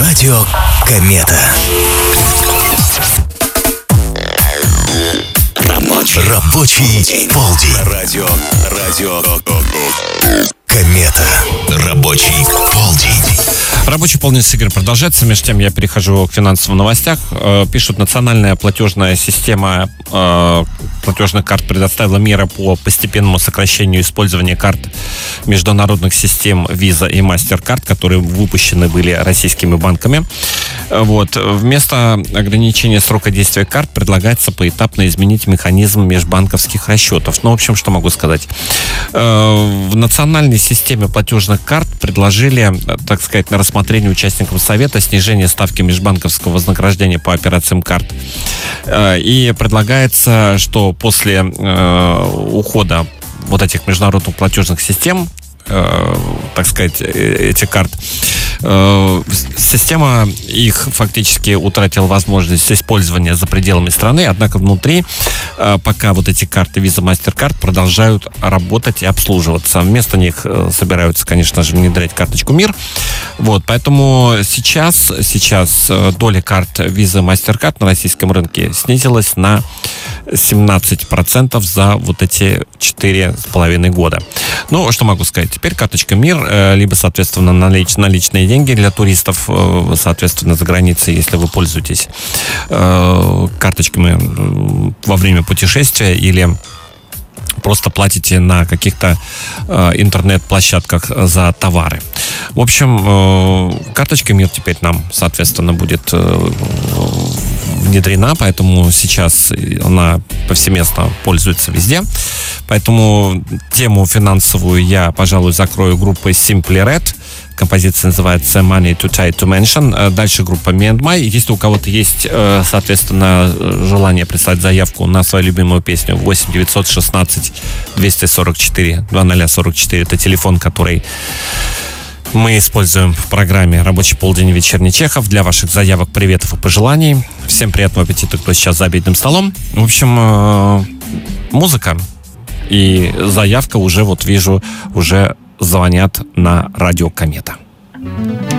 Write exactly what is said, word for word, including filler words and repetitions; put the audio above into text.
Радио Комета. Рабочий, Рабочий полдень. Радио, радио Комета. Рабочий полдень. Рабочий полдень с Игорем продолжается. Между тем я перехожу к финансовым новостях. Пишут, национальная платежная система платежных карт предоставила меры по постепенному сокращению использования карт международных систем Visa и MasterCard, которые выпущены были российскими банками. Вот. Вместо ограничения срока действия карт предлагается поэтапно изменить механизм межбанковских расчетов. Ну, в общем, что могу сказать. В национальной системе платежных карт предложили, так сказать, на рассмотрение участникам совета снижение ставки межбанковского вознаграждения по операциям карт. И предлагается, что после ухода вот этих международных платежных систем, так сказать, этих карт, система их фактически утратила возможность использования за пределами страны, однако внутри пока вот эти карты Visa, MasterCard продолжают работать и обслуживаться. Вместо них собираются, конечно же, внедрять карточку МИР. Вот, поэтому сейчас, сейчас доля карт Visa, MasterCard на российском рынке снизилась на семнадцать процентов за вот эти четыре с половиной года. Ну, что могу сказать? Теперь карточка МИР, либо, соответственно, налич, наличные деньги для туристов, соответственно, за границей, если вы пользуетесь карточками во время путешествия или просто платите на каких-то э, интернет-площадках за товары. В общем, э, карточка МИР теперь нам, соответственно, будет э, внедрена, поэтому сейчас она повсеместно пользуется везде. Поэтому тему финансовую я, пожалуй, закрою группой Simply Red. Композиция называется Money Too Tight to Mention. Дальше группа Me and My. Если у кого-то есть, соответственно, желание прислать заявку на свою любимую песню, восемь девятьсот шестнадцать двести сорок четыре двадцать сорок четыре. Это телефон, который мы используем в программе «Рабочий полдень. Вечерний Чехов» для ваших заявок, приветов и пожеланий. Всем приятного аппетита, кто сейчас за обеденным столом. В общем, музыка и заявка уже, вот вижу, уже звонят на радио Комета.